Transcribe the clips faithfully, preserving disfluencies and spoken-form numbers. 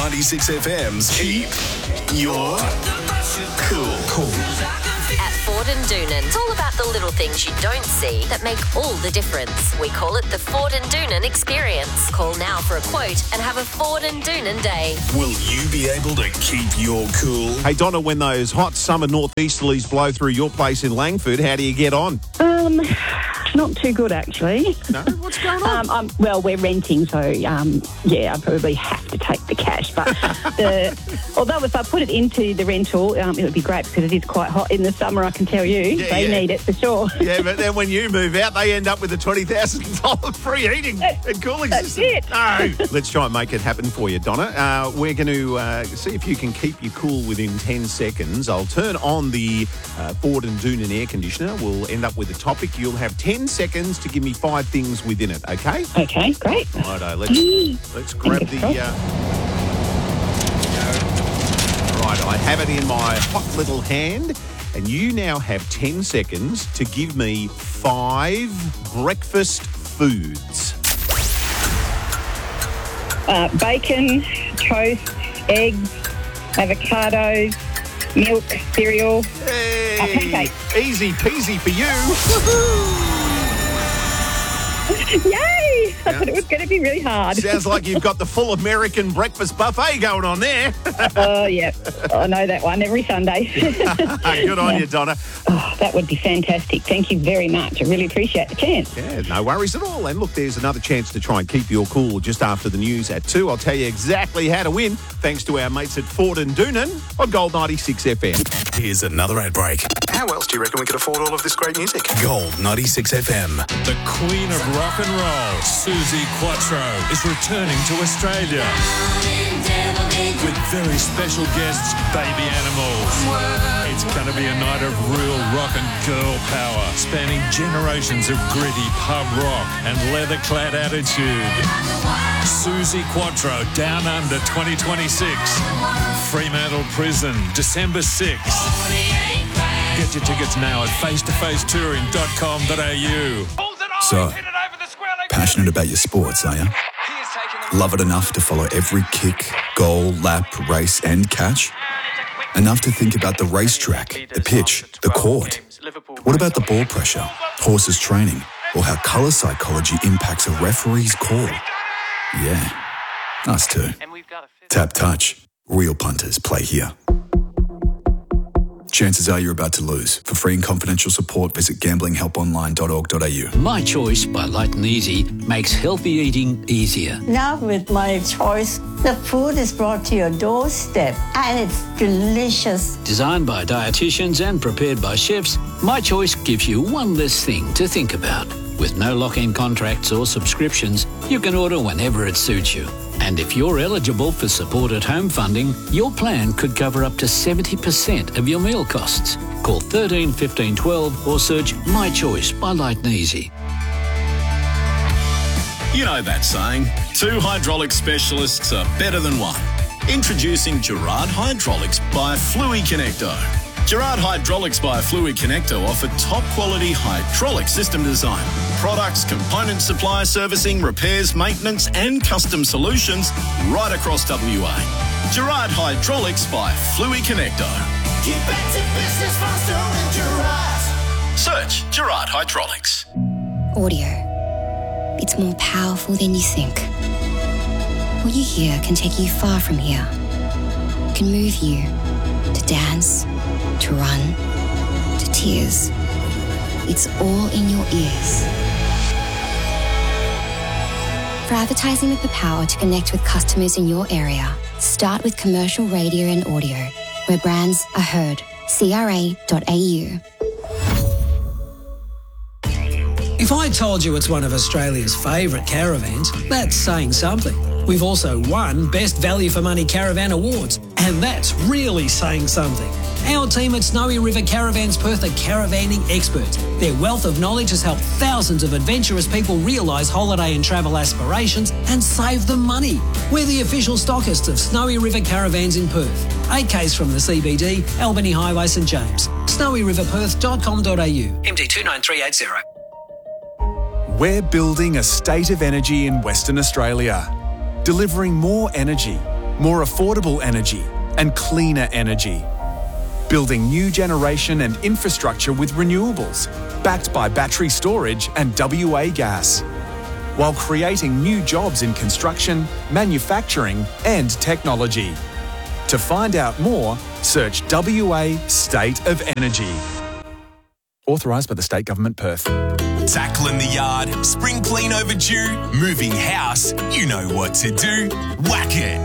ninety-six F M's Keep Your Cool. Cool. At Ford and Doonan, it's all about the little things you don't see that make all the difference. We call it the Ford and Doonan experience. Call now for a quote and have a Ford and Doonan day. Will you be able to keep your cool? Hey, Donna, when those hot summer northeasterlies blow through your place in Langford, how do you get on? Um, not too good, actually. No? What's going on? Um, I'm, well, we're renting, so, um, yeah, I probably have to take the cash. But the, although if I put it into the rental, um, it would be great because it is quite hot in the summer, I can tell you. Yeah, they yeah. need it for sure. Yeah, but then when you move out, they end up with a twenty thousand dollars free heating and cooling That's system. it. No. Let's try and make it happen for you, Donna. Uh, we're going to uh, see if you can keep you cool within ten seconds. I'll turn on the uh, Ford and Doonan air conditioner. We'll end up with a topic. You'll have ten seconds to give me five things within it, okay? Okay, great. Righto, let's, let's grab the... Uh, right, I have it in my hot little hand. And you now have ten seconds to give me five breakfast foods. Uh, bacon, toast, eggs, avocados, milk, cereal, Hey, uh, pancakes. Easy peasy for you. Yay! I thought it was going to be really hard. Sounds like you've got the full American breakfast buffet going on there. Oh, yeah. I know that one every Sunday. Good on you, Donna. Oh, that would be fantastic. Thank you very much. I really appreciate the chance. Yeah, no worries at all. And look, there's another chance to try and keep your cool just after the news at two. I'll tell you exactly how to win, thanks to our mates at Ford and Doonan on Gold ninety-six F M. Here's another ad break. How else do you reckon we could afford all of this great music? Gold ninety-six F M. The Queen of Rock and Roll, Suzi Quatro, is returning to Australia with very special guests, Baby Animals. It's going to be a night of real rock and girl power, spanning generations of gritty pub rock and leather-clad attitude. Suzi Quatro, Down Under twenty twenty-six. Fremantle Prison, December sixth. Get your tickets now at face to face touring dot com dot a u. So, passionate about your sports, are you? Love it enough to follow every kick, goal, lap, race and catch? Enough to think about the racetrack, the pitch, the court? What about the ball pressure, horses training, or how colour psychology impacts a referee's call? Yeah, us too. Tap Touch. Real punters play here. Chances are you're about to lose. For free and confidential support, visit gambling help online dot org dot a u. My Choice by Light and Easy makes healthy eating easier. Now with My Choice, the food is brought to your doorstep and it's delicious. Designed by dietitians and prepared by chefs, My Choice gives you one less thing to think about. With no lock-in contracts or subscriptions, you can order whenever it suits you. And if you're eligible for support at home funding, your plan could cover up to seventy percent of your meal costs. Call thirteen fifteen twelve or search My Choice by Light and Easy. You know that saying, two hydraulic specialists are better than one. Introducing Gerard Hydraulics by Fluid Connecto. Gerard Hydraulics by Fluid Connecto offer top-quality hydraulic system design, products, component supply, servicing, repairs, maintenance and custom solutions right across W A. Gerard Hydraulics by Fluid Connecto. Get back to business faster with Gerard. Search Gerard Hydraulics. Audio. It's more powerful than you think. What you hear can take you far from here. It can move you to dance, to run, to tears. It's all in your ears. For advertising with the power to connect with customers in your area, start with commercial radio and audio, where brands are heard. C R A dot A U. If I told you it's one of Australia's favourite caravans, that's saying something. We've also won Best Value for Money Caravan Awards, and that's really saying something. Our team at Snowy River Caravans Perth are caravanning experts. Their wealth of knowledge has helped thousands of adventurous people realise holiday and travel aspirations and save them money. We're the official stockists of Snowy River Caravans in Perth. eight k's from the C B D, Albany Highway, St James. snowy river perth dot com dot a u. M D two nine three eight zero. We're building a state of energy in Western Australia, delivering more energy, more affordable energy and cleaner energy. Building new generation and infrastructure with renewables, backed by battery storage and W A gas, while creating new jobs in construction, manufacturing and technology. To find out more, search W A State of Energy. Authorised by the State Government, Perth. Tackling the yard, spring clean overdue, moving house, you know what to do. Whack it.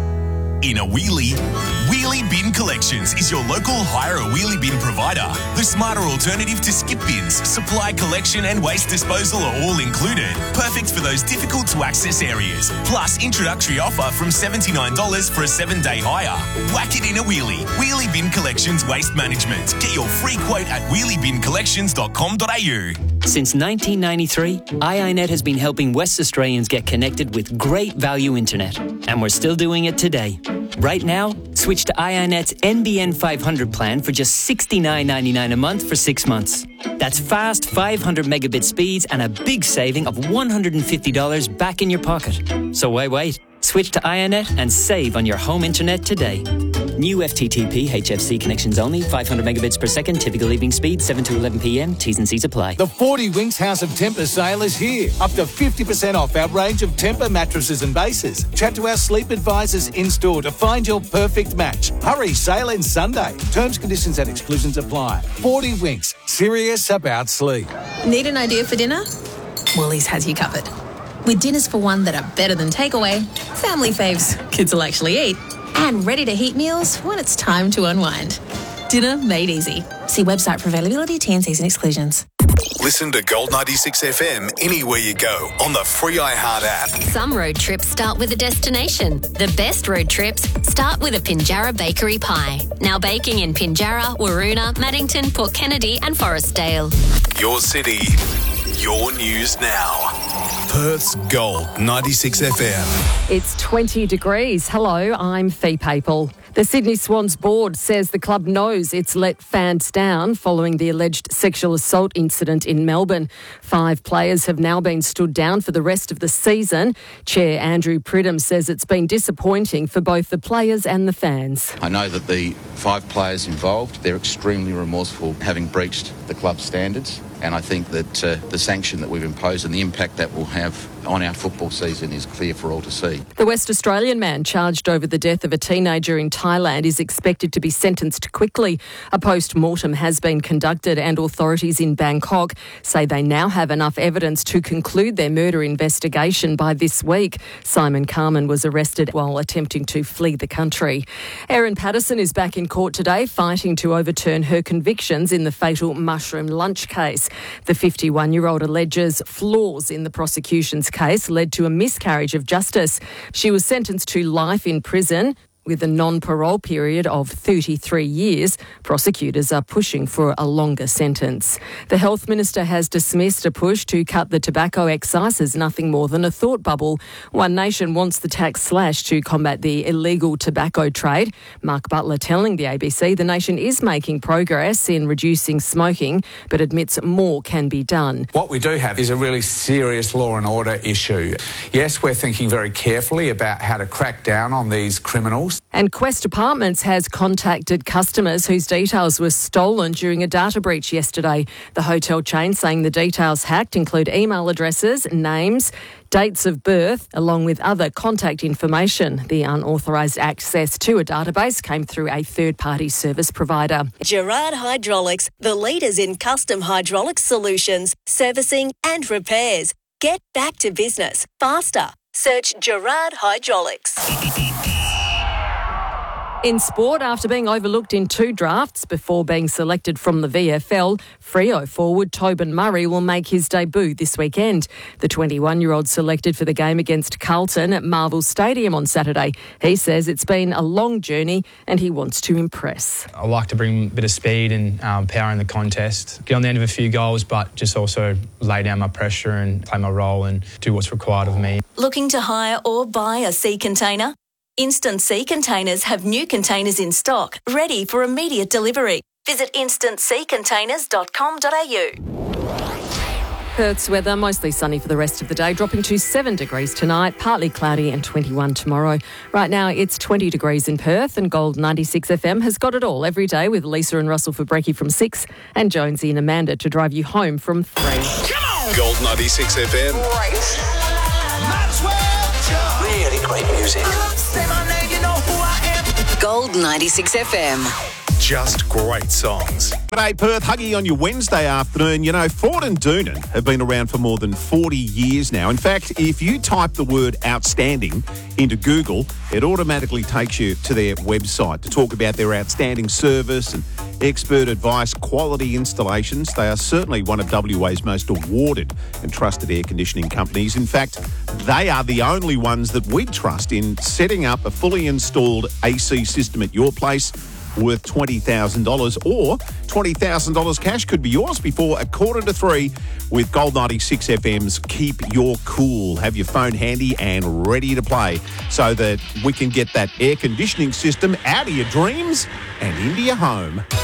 In a wheelie, Wheelie Bin Collections is your local hire a wheelie bin provider. The smarter alternative to skip bins, supply collection and waste disposal are all included. Perfect for those difficult to access areas. Plus, introductory offer from seventy-nine dollars for a seven-day hire. Whack it in a wheelie. Wheelie Bin Collections Waste Management. Get your free quote at wheelie bin collections dot com dot a u. Since nineteen ninety-three, I I net has been helping West Australians get connected with great value internet. And we're still doing it today. Right now, switch to I I net's N B N five hundred plan for just sixty-nine ninety-nine a month for six months. That's fast five hundred megabit speeds and a big saving of one hundred fifty dollars back in your pocket. So why wait? Switch to I I net and save on your home internet today. New F T T P H F C connections only, five hundred megabits per second, typical evening speed, seven to eleven p m. T's and C's apply. The forty Winks House of Temper sale is here. Up to fifty percent off our range of Temper mattresses and bases. Chat to our sleep advisors in-store to find your perfect match. Hurry, sale ends Sunday. Terms, conditions and exclusions apply. forty Winks, serious about sleep. Need an idea for dinner? Woolies has you covered. With dinners for one that are better than takeaway, family faves kids will actually eat, and ready-to-heat meals when it's time to unwind. Dinner made easy. See website for availability, T and C's and exclusions. Listen to Gold ninety-six F M anywhere you go on the free iHeart app. Some road trips start with a destination. The best road trips start with a Pinjarra Bakery pie. Now baking in Pinjarra, Waroona, Maddington, Port Kennedy and Forestdale. Your city, your news now. Perth's Gold ninety-six F M. It's twenty degrees. Hello, I'm Fee Papel. The Sydney Swans board says the club knows it's let fans down following the alleged sexual assault incident in Melbourne. Five players have now been stood down for the rest of the season. Chair Andrew Pridham says it's been disappointing for both the players and the fans. I know that the five players involved, they're extremely remorseful having breached the club's standards. And I think that uh, the sanction that we've imposed and the impact that will have on our football season is clear for all to see. The West Australian man charged over the death of a teenager in Thailand is expected to be sentenced quickly. A post-mortem has been conducted and authorities in Bangkok say they now have enough evidence to conclude their murder investigation by this week. Simon Carman was arrested while attempting to flee the country. Erin Patterson is back in court today fighting to overturn her convictions in the fatal mushroom lunch case. The fifty-one-year-old alleges flaws in the prosecution's case led to a miscarriage of justice. She was sentenced to life in prison with a non-parole period of thirty-three years. Prosecutors are pushing for a longer sentence. The Health Minister has dismissed a push to cut the tobacco excise as nothing more than a thought bubble. One Nation wants the tax slash to combat the illegal tobacco trade. Mark Butler telling the A B C the nation is making progress in reducing smoking, but admits more can be done. What we do have is a really serious law and order issue. Yes, we're thinking very carefully about how to crack down on these criminals. And Quest Apartments has contacted customers whose details were stolen during a data breach yesterday. The hotel chain saying the details hacked include email addresses, names, dates of birth, along with other contact information. The unauthorised access to a database came through a third-party service provider. Gerard Hydraulics, the leaders in custom hydraulic solutions, servicing and repairs. Get back to business faster. Search Gerard Hydraulics. In sport, after being overlooked in two drafts before being selected from the V F L, Freo forward Tobin Murray will make his debut this weekend. The twenty-one-year-old selected for the game against Carlton at Marvel Stadium on Saturday. He says it's been a long journey and he wants to impress. I like to bring a bit of speed and um, power in the contest, get on the end of a few goals, but just also lay down my pressure and play my role and do what's required of me. Looking to hire or buy a sea container? Instant Sea Containers have new containers in stock, ready for immediate delivery. Visit instant sea containers dot com dot a u. Perth's weather, mostly sunny for the rest of the day, dropping to seven degrees tonight, partly cloudy and twenty-one tomorrow. Right now it's twenty degrees in Perth, and Gold ninety-six F M has got it all every day with Lisa and Russell for Brekkie from six and Jonesy and Amanda to drive you home from three. Come on! Gold ninety-six F M. Really great music. Gold ninety-six F M. Just great songs. G'day Perth, Huggy on your Wednesday afternoon. You know, Ford and Doonan have been around for more than forty years now. In fact, if you type the word outstanding into Google, it automatically takes you to their website to talk about their outstanding service and expert advice, quality installations. They are certainly one of W A's most awarded and trusted air conditioning companies. In fact, they are the only ones that we trust in setting up a fully installed A C system at your place worth twenty thousand dollars, or twenty thousand dollars cash could be yours before a quarter to three with Gold ninety-six F M's Keep Your Cool. Have your phone handy and ready to play so that we can get that air conditioning system out of your dreams and into your home.